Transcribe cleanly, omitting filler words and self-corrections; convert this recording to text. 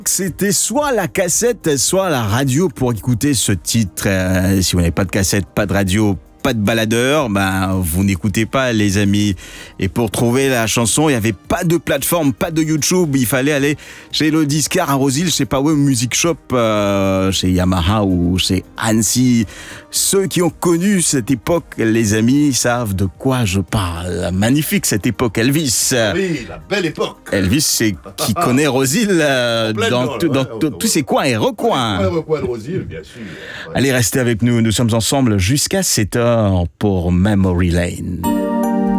C'était soit la cassette, soit la radio pour écouter ce titre. Si vous n'avez pas de cassette, pas de radio, pas de baladeur, vous n'écoutez pas, les amis. Et pour trouver la chanson, il n'y avait pas de plateforme, pas de YouTube. Il fallait aller chez le disquaire à Rosil, je sais pas où, Music Shop, chez Yamaha ou chez Annecy. Ceux qui ont connu cette époque, les amis, savent de quoi je parle. Magnifique cette époque, Elvis. Oui, la belle époque. Elvis, c'est qui connaît Rosil dans tous ses coins et recoins. Recoins de Rosil, bien sûr. Ouais. Allez, restez avec nous. Nous sommes ensemble jusqu'à 7h pour Memory Lane.